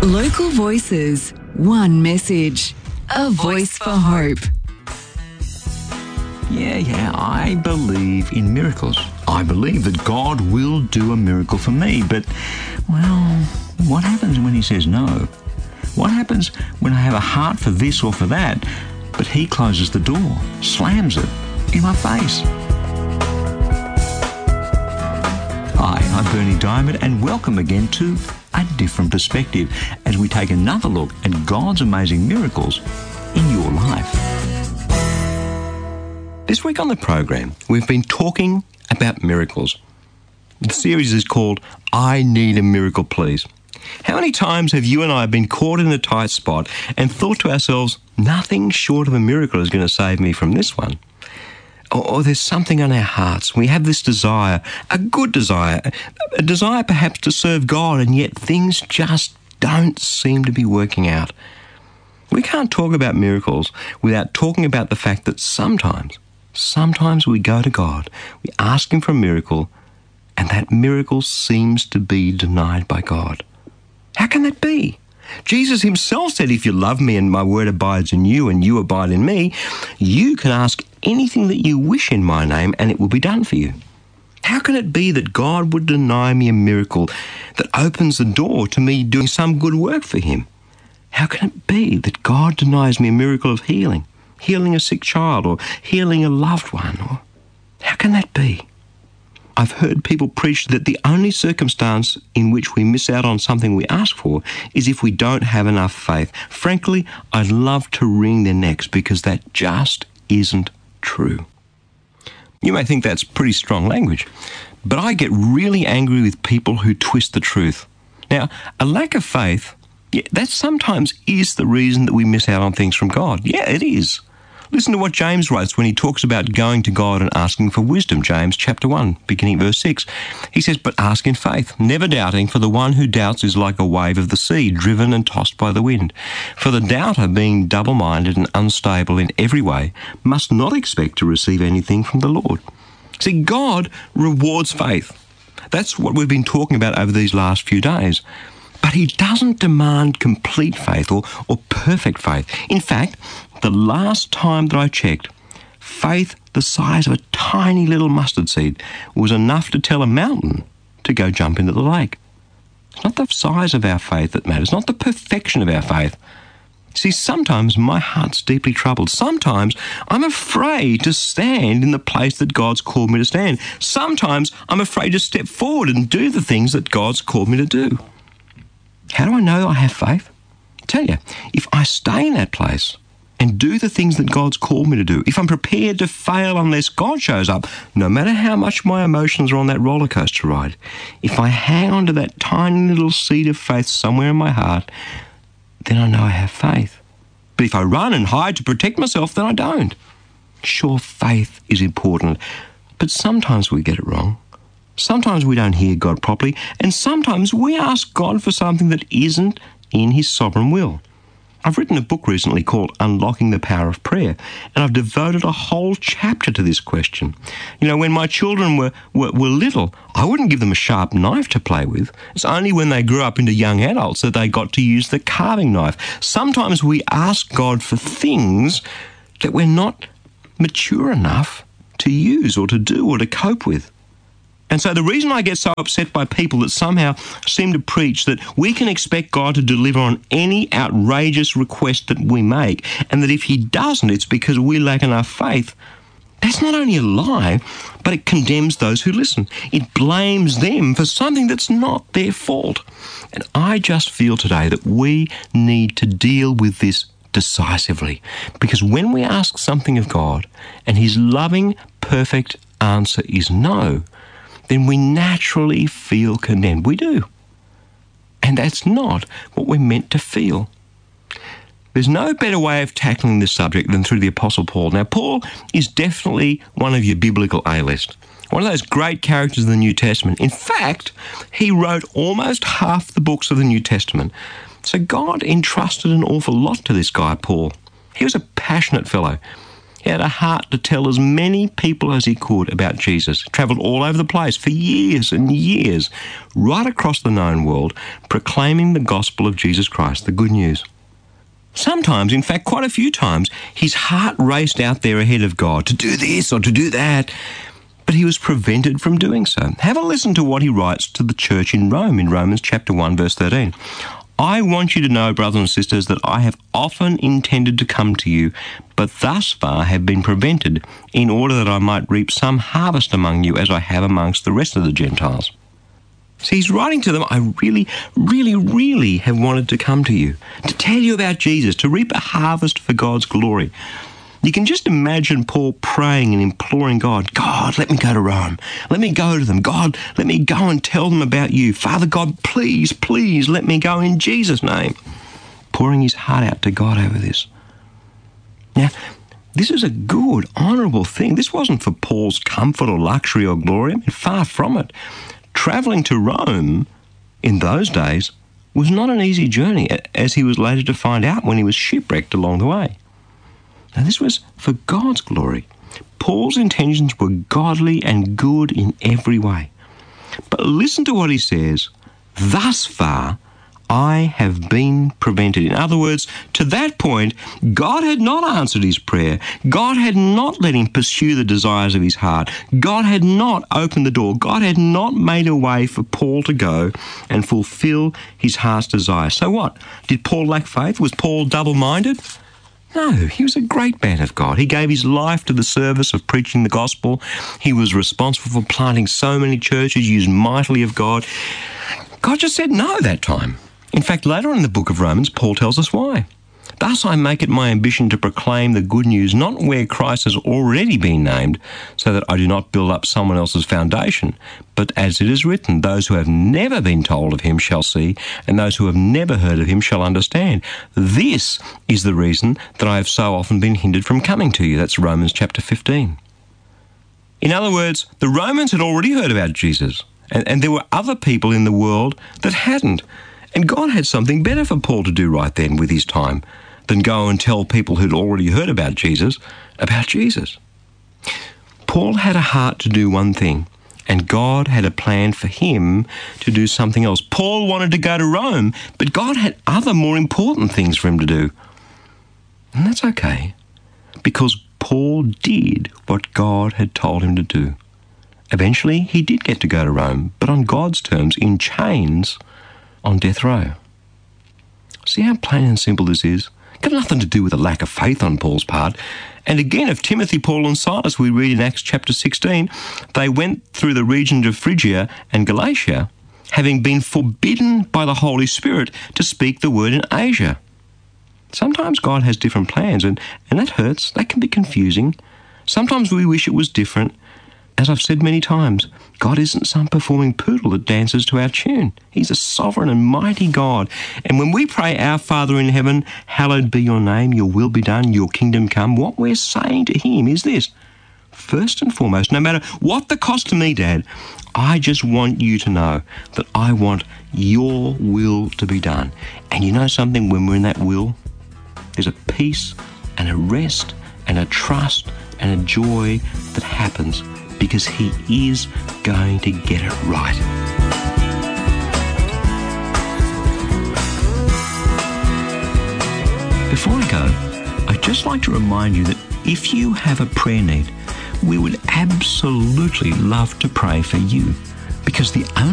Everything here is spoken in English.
Local voices, one message, a voice for hope. Yeah, I believe in miracles. I believe that God will do a miracle for me, but, well, what happens when he says no? What happens when I have a heart for this or for that, but he closes the door, slams it in my face? Hi, I'm Bernie Diamond, and welcome again to A Different Perspective as we take another look at God's amazing miracles in your life. This week on the program, we've been talking about miracles. The series is called I Need a Miracle, Please. How many times have you and I been caught in a tight spot and thought to ourselves, nothing short of a miracle is going to save me from this one? Or there's something on our hearts. We have this desire, a good desire, a desire perhaps to serve God, and yet things just don't seem to be working out. We can't talk about miracles without talking about the fact that sometimes we go to God, we ask him for a miracle, and that miracle seems to be denied by God. How can that be? Jesus himself said, if you love me and my word abides in you and you abide in me, you can ask anything that you wish in my name and it will be done for you. How can it be that God would deny me a miracle that opens the door to me doing some good work for him? How can it be that God denies me a miracle of healing a sick child or healing a loved one? Or how can that be? I've heard people preach that the only circumstance in which we miss out on something we ask for is if we don't have enough faith. Frankly, I'd love to wring their necks because that just isn't true. You may think that's pretty strong language, but I get really angry with people who twist the truth. Now, a lack of faith, that sometimes is the reason that we miss out on things from God. Yeah, it is. Listen to what James writes when he talks about going to God and asking for wisdom. James chapter 1, beginning verse 6. He says, but ask in faith, never doubting, for the one who doubts is like a wave of the sea, driven and tossed by the wind. For the doubter, being double-minded and unstable in every way, must not expect to receive anything from the Lord. See, God rewards faith. That's what we've been talking about over these last few days. But he doesn't demand complete faith or perfect faith. In fact, the last time that I checked, faith the size of a tiny little mustard seed was enough to tell a mountain to go jump into the lake. It's not the size of our faith that matters, not the perfection of our faith. See, sometimes my heart's deeply troubled. Sometimes I'm afraid to stand in the place that God's called me to stand. Sometimes I'm afraid to step forward and do the things that God's called me to do. How do I know I have faith? I tell you, if I stay in that place and do the things that God's called me to do, if I'm prepared to fail unless God shows up, no matter how much my emotions are on that roller coaster ride, if I hang on to that tiny little seed of faith somewhere in my heart, then I know I have faith. But if I run and hide to protect myself, then I don't. Sure, faith is important, but sometimes we get it wrong. Sometimes we don't hear God properly, and sometimes we ask God for something that isn't in his sovereign will. I've written a book recently called Unlocking the Power of Prayer, and I've devoted a whole chapter to this question. You know, when my children were little, I wouldn't give them a sharp knife to play with. It's only when they grew up into young adults that they got to use the carving knife. Sometimes we ask God for things that we're not mature enough to use or to do or to cope with. And so the reason I get so upset by people that somehow seem to preach that we can expect God to deliver on any outrageous request that we make, and that if he doesn't, it's because we lack enough faith, that's not only a lie, but it condemns those who listen. It blames them for something that's not their fault. And I just feel today that we need to deal with this decisively, because when we ask something of God and his loving, perfect answer is no, then we naturally feel condemned. We do. And that's not what we're meant to feel. There's no better way of tackling this subject than through the Apostle Paul. Now, Paul is definitely one of your biblical A-list, one of those great characters of the New Testament. In fact, he wrote almost half the books of the New Testament. So God entrusted an awful lot to this guy, Paul. He was a passionate fellow. He had a heart to tell as many people as he could about Jesus. He travelled all over the place for years and years, right across the known world, proclaiming the gospel of Jesus Christ, the good news. Sometimes, in fact, quite a few times, his heart raced out there ahead of God to do this or to do that, but he was prevented from doing so. Have a listen to what he writes to the church in Rome, in Romans chapter 1, verse 13. I want you to know, brothers and sisters, that I have often intended to come to you, but thus far have been prevented, in order that I might reap some harvest among you as I have amongst the rest of the Gentiles. See, he's writing to them, I really have wanted to come to you, to tell you about Jesus, to reap a harvest for God's glory. You can just imagine Paul praying and imploring God, God, let me go to Rome. Let me go to them. God, let me go and tell them about you. Father God, please let me go in Jesus' name. Pouring his heart out to God over this. Now, this is a good, honourable thing. This wasn't for Paul's comfort or luxury or glory. I mean, far from it. Travelling to Rome in those days was not an easy journey, as he was later to find out when he was shipwrecked along the way. Now, this was for God's glory. Paul's intentions were godly and good in every way. But listen to what he says. Thus far, I have been prevented. In other words, to that point, God had not answered his prayer. God had not let him pursue the desires of his heart. God had not opened the door. God had not made a way for Paul to go and fulfill his heart's desire. So what? Did Paul lack faith? Was Paul double-minded? No, he was a great man of God. He gave his life to the service of preaching the gospel. He was responsible for planting so many churches, used mightily of God. God just said no that time. In fact, later on in the book of Romans, Paul tells us why. Thus I make it my ambition to proclaim the good news not where Christ has already been named, so that I do not build up someone else's foundation, but as it is written, those who have never been told of him shall see, and those who have never heard of him shall understand. This is the reason that I have so often been hindered from coming to you. That's Romans chapter 15. In other words, the Romans had already heard about Jesus, and there were other people in the world that hadn't. And God had something better for Paul to do right then with his time than go and tell people who'd already heard about Jesus. Paul had a heart to do one thing, and God had a plan for him to do something else. Paul wanted to go to Rome, but God had other more important things for him to do. And that's okay, because Paul did what God had told him to do. Eventually, he did get to go to Rome, but on God's terms, in chains, on death row. See how plain and simple this is? Got nothing to do with a lack of faith on Paul's part. And again, of Timothy, Paul and Silas, we read in Acts chapter 16, they went through the region of Phrygia and Galatia, having been forbidden by the Holy Spirit to speak the word in Asia. Sometimes God has different plans, and that hurts. That can be confusing. Sometimes we wish it was different. As I've said many times, God isn't some performing poodle that dances to our tune. He's a sovereign and mighty God. And when we pray, Our Father in heaven, hallowed be your name, your will be done, your kingdom come, what we're saying to him is this. First and foremost, no matter what the cost to me, Dad, I just want you to know that I want your will to be done. And you know something, when we're in that will, there's a peace and a rest and a trust and a joy that happens, because he is going to get it right. Before I go, I'd just like to remind you that if you have a prayer need, we would absolutely love to pray for you, because the only